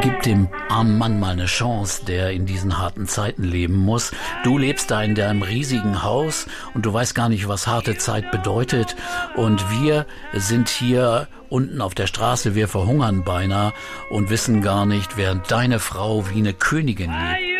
Gib dem armen Mann mal eine Chance, der in diesen harten Zeiten leben muss. Du lebst da in deinem riesigen Haus und du weißt gar nicht, was harte Zeit bedeutet. Und wir sind hier unten auf der Straße, wir verhungern beinahe und wissen gar nicht, während deine Frau wie eine Königin lebt.